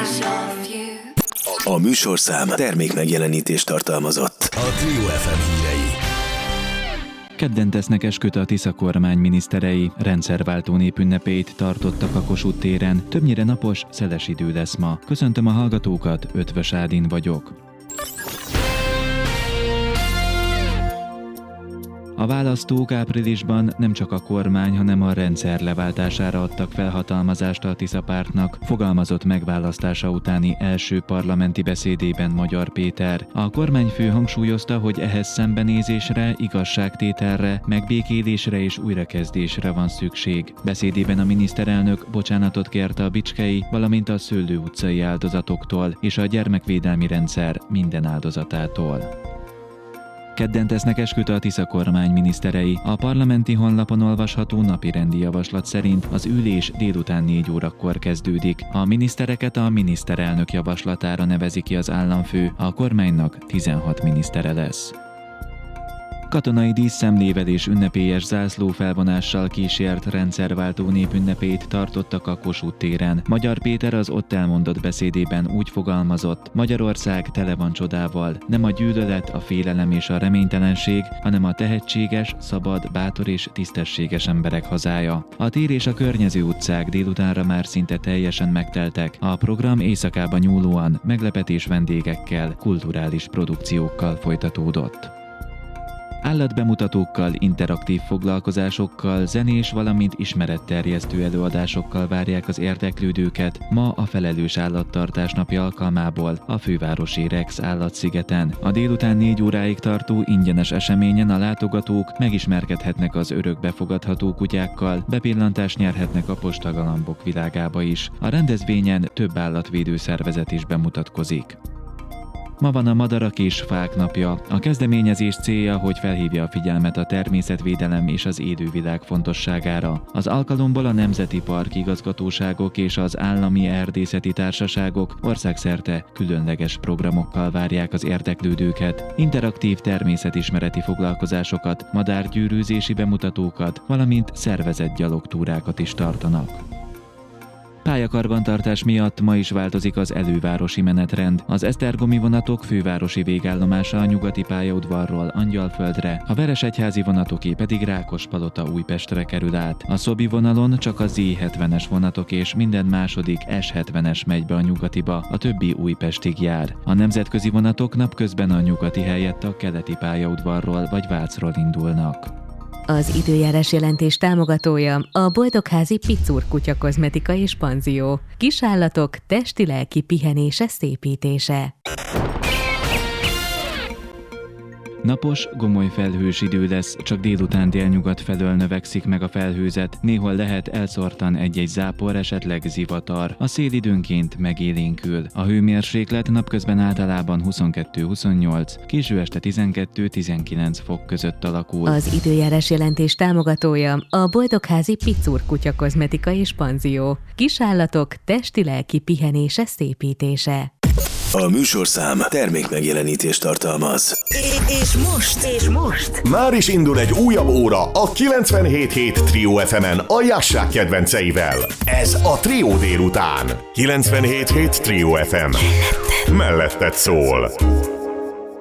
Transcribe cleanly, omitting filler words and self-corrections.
A műsorszám termékmegjelenítést tartalmazott. A Trio FM hírei. Kedden tesznek esküt a Tisza kormány miniszterei, rendszerváltó népünnepét tartottak a Kossuth téren, többnyire napos, szeles idő lesz ma. Köszöntöm a hallgatókat, Ötvös Ádin vagyok. A választók áprilisban nem csak a kormány, hanem a rendszer leváltására adtak felhatalmazást a Tisza pártnak, fogalmazott megválasztása utáni első parlamenti beszédében Magyar Péter. A kormányfő hangsúlyozta, hogy ehhez szembenézésre, igazságtételre, megbékélésre és újrakezdésre van szükség. Beszédében a miniszterelnök bocsánatot kérte a bicskei, valamint a Szőlő utcai áldozatoktól és a gyermekvédelmi rendszer minden áldozatától. Kedden tesznek esküt a Tisza kormány miniszterei. A parlamenti honlapon olvasható napirendi javaslat szerint az ülés délután 4 órakor kezdődik. A minisztereket a miniszterelnök javaslatára nevezi ki az államfő, a kormánynak 16 minisztere lesz. Katonai díszszemlével és ünnepélyes zászlófelvonással kísért rendszerváltó népünnepét tartottak a Kossuth téren. Magyar Péter az ott elmondott beszédében úgy fogalmazott: Magyarország tele van csodával, nem a gyűlölet, a félelem és a reménytelenség, hanem a tehetséges, szabad, bátor és tisztességes emberek hazája. A tér és a környező utcák délutánra már szinte teljesen megteltek, a program éjszakába nyúlóan meglepetés vendégekkel, kulturális produkciókkal folytatódott. Állatbemutatókkal, interaktív foglalkozásokkal, zenés, valamint ismeretterjesztő előadásokkal várják az érdeklődőket ma a felelős állattartás napja alkalmából a fővárosi Rex állatszigeten. A délután 4 óráig tartó ingyenes eseményen a látogatók megismerkedhetnek az örökbefogadható kutyákkal, bepillantást nyerhetnek a postagalambok világába is. A rendezvényen több állatvédő szervezet is bemutatkozik. Ma van a Madarak és Fák napja. A kezdeményezés célja, hogy felhívja a figyelmet a természetvédelem és az élővilág fontosságára. Az alkalomból a nemzeti park igazgatóságok és az állami erdészeti társaságok országszerte különleges programokkal várják az érdeklődőket, interaktív természetismereti foglalkozásokat, madárgyűrűzési bemutatókat, valamint szervezett gyalogtúrákat is tartanak. Pályakarbantartás miatt ma is változik az elővárosi menetrend. Az esztergomi vonatok fővárosi végállomása a nyugati pályaudvarról Angyalföldre, a veresegyházi vonatoké pedig Rákospalota Újpestre kerül át. A Szobi vonalon csak a Z70-es vonatok és minden második S70-es megy be a nyugatiba, a többi Újpestig jár. A nemzetközi vonatok napközben a nyugati helyett a keleti pályaudvarról vagy Vácról indulnak. Az időjárás jelentés támogatója a Boldogházi Picur Kutya Kozmetika és Panzió. Kisállatok testi-lelki pihenése, szépítése. Napos, gomoly felhős idő lesz, csak délután délnyugat felől növekszik meg a felhőzet, néhol lehet elszórtan egy-egy zápor, esetleg zivatar. A szél időnként megélénkül. A hőmérséklet napközben általában 22-28, késő este 12-19 fok között alakul. Az időjárás jelentés támogatója a Boldogházi Picur Kutya Kozmetika és Panzió. Kisállatok testi-lelki pihenése, szépítése. A műsorszám termékmegjelenítést tartalmaz. És most már is indul egy újabb óra a 97.7 Trio FM-en a Jassák kedvenceivel. Ez a Trio délután. 97.7 Trio FM. Melletted szól.